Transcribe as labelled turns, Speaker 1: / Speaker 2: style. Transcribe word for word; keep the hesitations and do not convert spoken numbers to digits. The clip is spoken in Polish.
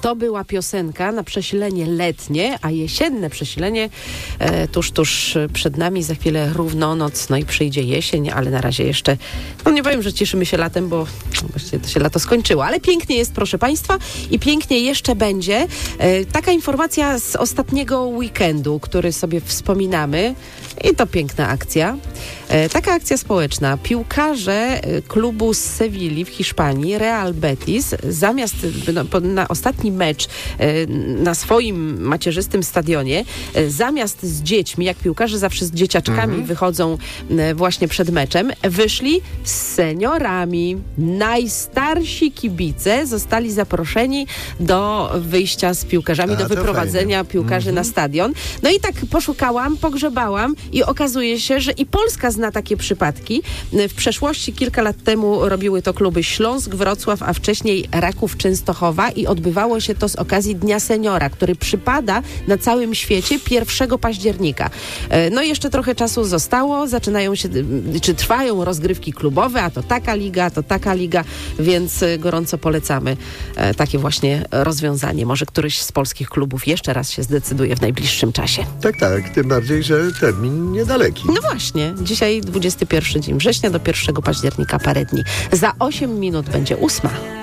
Speaker 1: to była piosenka na przesilenie letnie, a jesienne przesilenie e, tuż, tuż przed nami. Za chwilę równonoc, no i przyjdzie jesień, ale na razie jeszcze, no nie powiem, że cieszymy się latem, bo właściwie to się lato skończyło, ale pięknie jest, proszę Państwa, i pięknie jeszcze będzie. E, taka informacja z ostatniego weekendu, który sobie wspominamy, i to piękna akcja. E, taka akcja społeczna. Piłkarze klubu z Sewilli w Hiszpanii, Real Betis, zamiast no, na ostatni mecz e, na swoim macierzystym stadionie, e, zamiast z dziećmi, jak piłkarze zawsze z dzieciaczkami mhm. wychodzą e, właśnie przed meczem, wyszli z seniorami. Najstarsi kibice zostali zaproszeni do wyjścia z piłkarzami, A, do wyprowadzenia fajnie. piłkarzy mhm. na stadion. No i tak poszukałam, pogrzebałam i okazuje się, że i Polska zna takie przypadki. W przeszłości kilka lat temu robiły to kluby Śląsk, Wrocław, a wcześniej Raków Częstochowa i odbywało się to z okazji Dnia Seniora, który przypada na całym świecie pierwszego października. No i jeszcze trochę czasu zostało, zaczynają się, czy trwają rozgrywki klubowe, a to taka liga, a to taka liga, więc gorąco polecamy takie właśnie rozwiązanie. Może któryś z polskich klubów jeszcze raz się zdecyduje w najbliższym czasie.
Speaker 2: Tak, tak, tym bardziej, że termin niedaleki.
Speaker 1: No właśnie, dzisiaj dwudziestego pierwszego dzień września do pierwszego października parę dni. Za osiem minut będzie ósma.